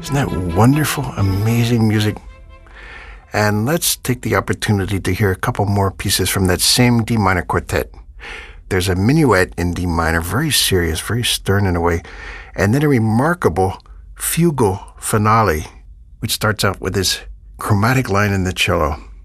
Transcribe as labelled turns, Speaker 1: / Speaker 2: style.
Speaker 1: Isn't that wonderful, amazing music? And let's take the opportunity to hear a couple more pieces from that same D minor quartet. There's a minuet in D minor, very serious, very stern in a way, and then a remarkable fugal finale, which starts out with this chromatic line in the cello.